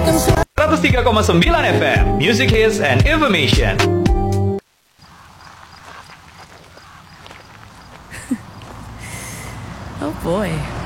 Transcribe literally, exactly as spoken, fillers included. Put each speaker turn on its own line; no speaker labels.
seratus tiga koma sembilan F M Music Hits and Information.
Oh boy.